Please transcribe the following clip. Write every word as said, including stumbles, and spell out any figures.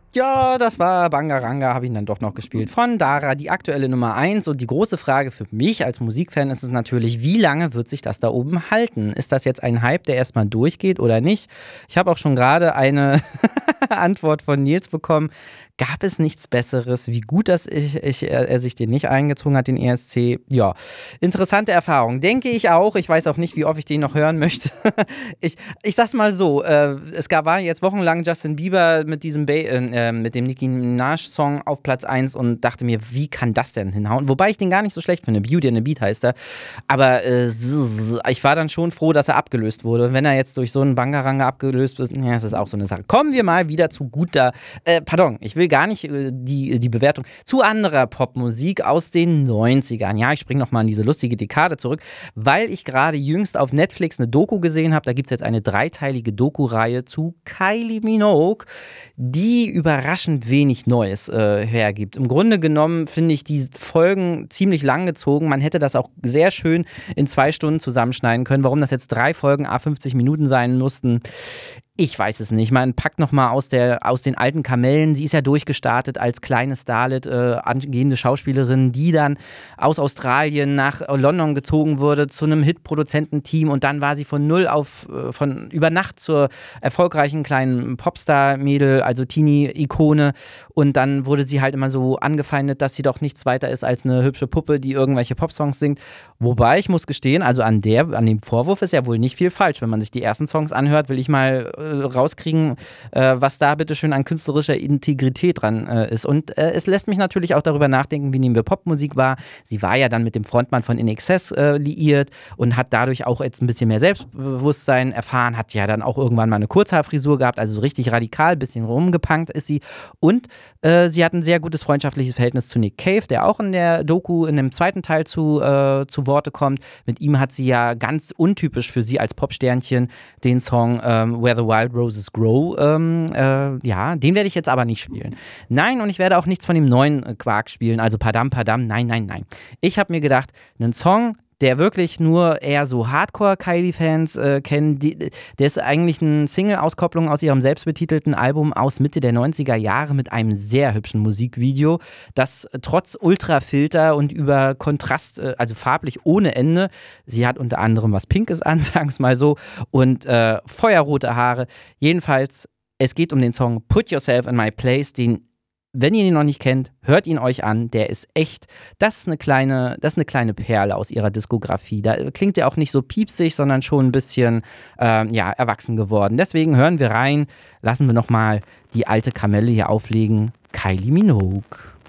Ja, das war Bangaranga, habe ich dann doch noch gespielt. Von Dara, die aktuelle Nummer eins. Und die große Frage für mich als Musikfan ist es natürlich, wie lange wird sich das da oben halten? Ist das jetzt ein Hype, der erstmal durchgeht oder nicht? Ich habe auch schon gerade eine Antwort von Nils bekommen. Gab es nichts Besseres? Wie gut, dass ich, ich, er sich den nicht eingezogen hat, den E S C. Ja, interessante Erfahrung. Denke ich auch. Ich weiß auch nicht, wie oft ich den noch hören möchte. ich, ich sag's mal so, äh, es gab, war jetzt wochenlang Justin Bieber mit diesem ba- äh, mit dem Nicki Minaj-Song auf Platz eins und dachte mir, wie kann das denn hinhauen? Wobei ich den gar nicht so schlecht finde. Beauty and the Beat heißt er. Aber äh, ich war dann schon froh, dass er abgelöst wurde. Und wenn er jetzt durch so einen Bangaranga abgelöst wird, ja, das ist auch so eine Sache. Kommen wir mal wieder zu guter, äh, pardon, ich will gar nicht äh, die, die Bewertung, zu anderer Popmusik aus den neunzigern. Ja, ich springe nochmal in diese lustige Dekade zurück, weil ich gerade jüngst auf Netflix eine Doku gesehen habe. Da gibt es jetzt eine dreiteilige Doku-Reihe zu Kylie Minogue, die überraschend wenig Neues äh, hergibt. Im Grunde genommen finde ich die Folgen ziemlich lang gezogen. Man hätte das auch sehr schön in zwei Stunden zusammenschneiden können. Warum das jetzt drei Folgen à fünfzig Minuten sein mussten, ich weiß es nicht. Man packt nochmal aus, aus den alten Kamellen. Sie ist ja durchgestartet als kleine Starlet, äh, angehende Schauspielerin, die dann aus Australien nach London gezogen wurde zu einem Hitproduzententeam und dann war sie von null auf, äh, von über Nacht zur erfolgreichen kleinen Popstar-Mädel, also Teenie-Ikone, und dann wurde sie halt immer so angefeindet, dass sie doch nichts weiter ist als eine hübsche Puppe, die irgendwelche Popsongs singt. Wobei, ich muss gestehen, also an, der, an dem Vorwurf ist ja wohl nicht viel falsch. Wenn man sich die ersten Songs anhört, will ich mal äh, rauskriegen, äh, was da bitte schön an künstlerischer Integrität dran äh, ist. Und äh, es lässt mich natürlich auch darüber nachdenken, wie nehmen wir Popmusik wahr. Sie war ja dann mit dem Frontmann von I N X S äh, liiert und hat dadurch auch jetzt ein bisschen mehr Selbstbewusstsein erfahren, hat ja dann auch irgendwann mal eine Kurzhaarfrisur gehabt, also so richtig radikal, ein bisschen rumgepunkt ist sie. Und äh, sie hat ein sehr gutes freundschaftliches Verhältnis zu Nick Cave, der auch in der Doku in dem zweiten Teil zu, äh, zu Worte kommt. Mit ihm hat sie ja ganz untypisch für sie als Popsternchen den Song ähm, Where the Wild Roses Grow, ähm, äh, ja, den werde ich jetzt aber nicht spielen. Nein, und ich werde auch nichts von dem neuen Quark spielen, also Padam Padam, nein, nein, nein. Ich habe mir gedacht, einen Song, der wirklich nur eher so Hardcore-Kylie-Fans äh, kennen, die, der ist eigentlich eine Single-Auskopplung aus ihrem selbstbetitelten Album aus Mitte der neunziger Jahre mit einem sehr hübschen Musikvideo, das trotz Ultrafilter und über Kontrast, äh, also farblich ohne Ende, sie hat unter anderem was Pinkes an, sagen wir es mal so, und äh, feuerrote Haare. Jedenfalls, es geht um den Song Put Yourself in My Place, den, wenn ihr ihn noch nicht kennt, hört ihn euch an, der ist echt, das ist eine kleine, das ist eine kleine Perle aus ihrer Diskografie. Da klingt er auch nicht so piepsig, sondern schon ein bisschen, ähm, ja, erwachsen geworden. Deswegen hören wir rein, lassen wir nochmal die alte Kamelle hier auflegen, Kylie Minogue.